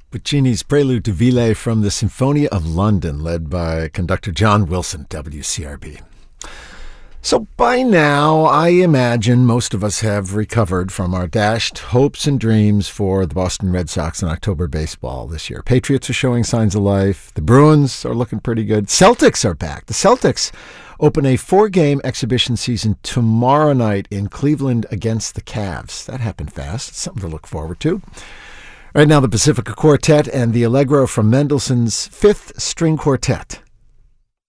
Puccini's Prelude to Ville from the Sinfonia of London, led by conductor John Wilson, WCRB. So by now, I imagine most of us have recovered from our dashed hopes and dreams for the Boston Red Sox in October baseball this year. Patriots are showing signs of life. The Bruins are looking pretty good. Celtics are back. The Celtics open a 4-game exhibition season tomorrow night in Cleveland against the Cavs. That happened fast. It's something to look forward to. Right now, the Pacifica Quartet and the Allegro from Mendelssohn's Fifth String Quartet